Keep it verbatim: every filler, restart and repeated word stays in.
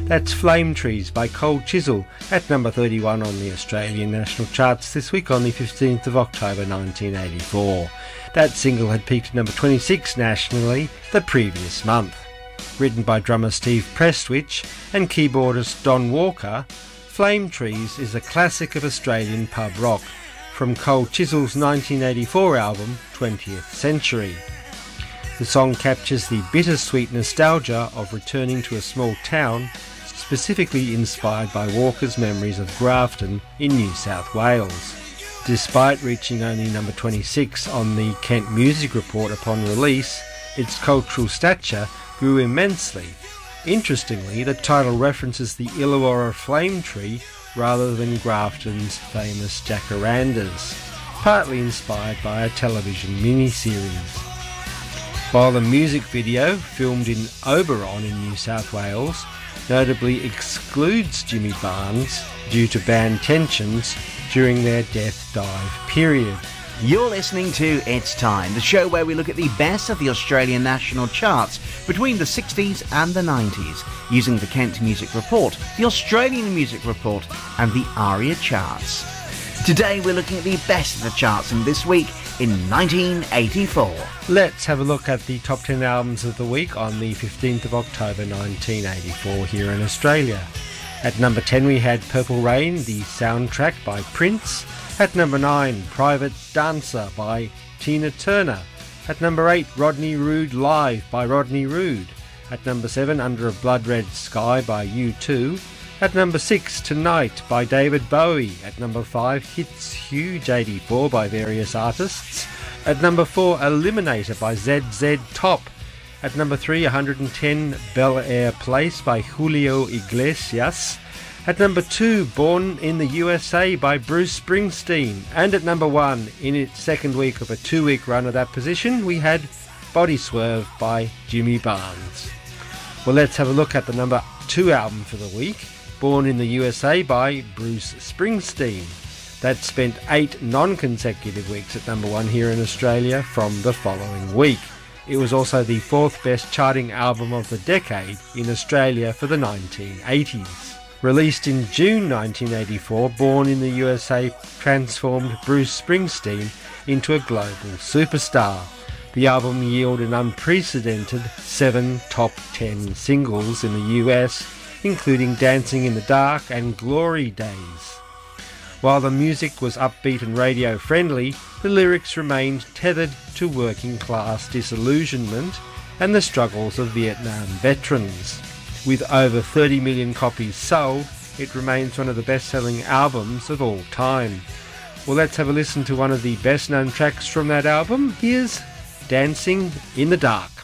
That's Flame Trees by Cold Chisel at number thirty-one on the Australian national charts this week on the fifteenth of October nineteen eighty-four. That single had peaked at number twenty-six nationally the previous month. Written by drummer Steve Prestwich and keyboardist Don Walker, Flame Trees is a classic of Australian pub rock from Cold Chisel's nineteen eighty-four album twentieth Century. The song captures the bittersweet nostalgia of returning to a small town, specifically inspired by Walker's memories of Grafton in New South Wales. Despite reaching only number twenty-six on the Kent Music Report upon release, its cultural stature grew immensely. Interestingly, the title references the Illawarra flame tree rather than Grafton's famous jacarandas, partly inspired by a television miniseries. While the music video, filmed in Oberon in New South Wales, notably excludes Jimmy Barnes due to band tensions during their death dive period. You're listening to It's Time, the show where we look at the best of the Australian national charts between the sixties and the nineties, using the Kent Music Report, the Australian Music Report and the ARIA charts. Today we're looking at the best of the charts in this week in nineteen eighty-four. Let's have a look at the top ten albums of the week on the fifteenth of October nineteen eighty-four here in Australia. At number ten we had Purple Rain, the soundtrack by Prince. At number nine, Private Dancer by Tina Turner. At number eight, Rodney Rood Live by Rodney Rood. At number seven, Under a Blood Red Sky by U two. At number six, Tonight by David Bowie. At number five, Hits Huge eighty-four by various artists. At number four, Eliminator by Z Z Top. At number three, one hundred ten, Bel Air Place by Julio Iglesias. At number two, Born in the U S A by Bruce Springsteen. And at number one, in its second week of a two-week run of that position, we had Body Swerve by Jimmy Barnes. Well, let's have a look at the number two album for the week, Born in the U S A by Bruce Springsteen. That spent eight non-consecutive weeks at number one here in Australia from the following week. It was also the fourth best charting album of the decade in Australia for the nineteen eighties. Released in June nineteen eighty-four, Born in the U S A transformed Bruce Springsteen into a global superstar. The album yielded an unprecedented seven top ten singles in the U S, including Dancing in the Dark and Glory Days. While the music was upbeat and radio-friendly, the lyrics remained tethered to working-class disillusionment and the struggles of Vietnam veterans. With over thirty million copies sold, it remains one of the best-selling albums of all time. Well, let's have a listen to one of the best-known tracks from that album. Here's Dancing in the Dark.